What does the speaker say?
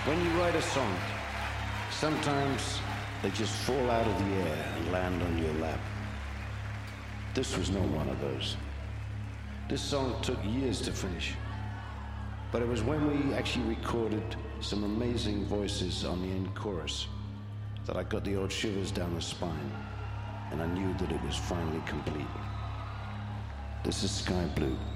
When you write a song, sometimes they just fall out of the air and land on your lap. This was not one of those. This song took years to finish. But it was when we actually recorded some amazing voices on the end chorus that I got the old shivers down the spine, and I knew that it was finally complete. This is Sky Blue.